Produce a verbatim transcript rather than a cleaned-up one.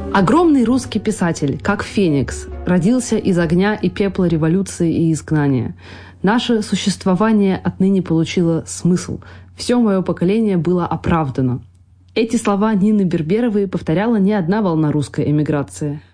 Огромный русский писатель, как Феникс, родился из огня и пепла революции и изгнания. Наше существование отныне получило смысл. Все мое поколение было оправдано. Эти слова Нины Берберовой повторяла не одна волна русской эмиграции.